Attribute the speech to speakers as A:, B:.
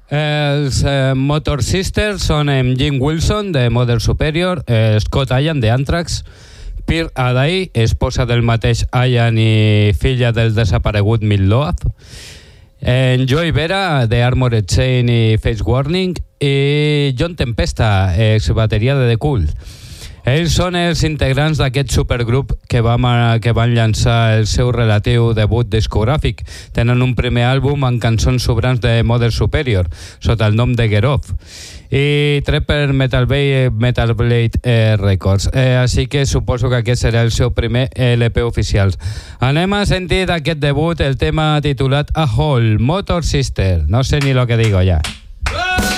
A: Els Motor Sisters són Jim Wilson, de Mother Superior, Scott Ian, de Anthrax, Pierre Adai, esposa del mateix Ian i filla del desaparegut Midloaf, Joey Vera, de Armored Saint i Face Warning, i John Tempesta, ex bateria de The Cult. Ells són els integrants d'aquest supergrup que van llançar el seu relatiu debut discogràfic. Tenen un primer àlbum amb cançons sobrants de Mother Superior, sota el nom de Get Off, i tret per Metal Blade Records. Així que suposo que aquest serà el seu primer LP oficial. Anem a sentir d'aquest debut el tema titulat A Hole, Motor Sister. No sé ni lo que digo ya.